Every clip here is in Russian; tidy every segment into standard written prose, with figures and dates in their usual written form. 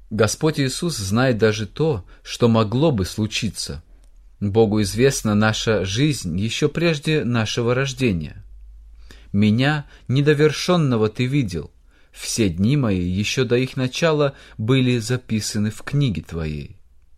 Господь Иисус знает даже то, что могло бы случиться. Богу известна наша жизнь еще прежде нашего рождения. «Меня, недовершенного, ты видел. Все дни мои еще до их начала были записаны в книге твоей».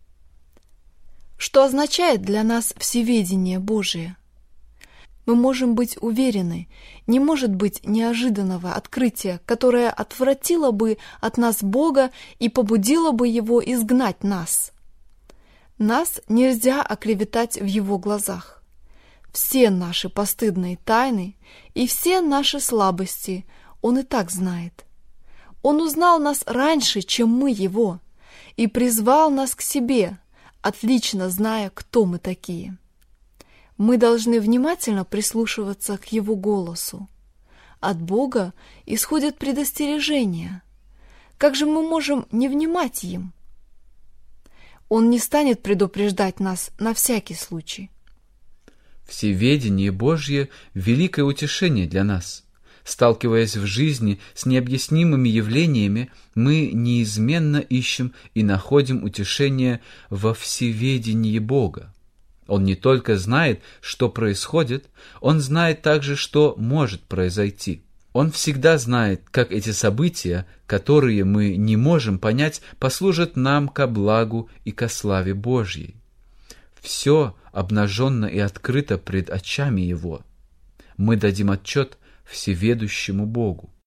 Что означает для нас всеведение Божие? Мы можем быть уверены, не может быть неожиданного открытия, которое отвратило бы от нас Бога и побудило бы Его изгнать нас. Нас нельзя оклеветать в Его глазах. Все наши постыдные тайны и все наши слабости Он и так знает. Он узнал нас раньше, чем мы Его, и призвал нас к себе, отлично зная, кто мы такие. Мы должны внимательно прислушиваться к Его голосу. От Бога исходят предостережения. Как же мы можем не внимать им? Он не станет предупреждать нас на всякий случай. Всеведение Божье – великое утешение для нас. Сталкиваясь в жизни с необъяснимыми явлениями, мы неизменно ищем и находим утешение во всеведении Бога. Он не только знает, что происходит, Он знает также, что может произойти. Он всегда знает, как эти события, которые мы не можем понять, послужат нам ко благу и ко славе Божьей. Все обнаженно и открыто пред очами Его. Мы дадим отчет всеведущему Богу.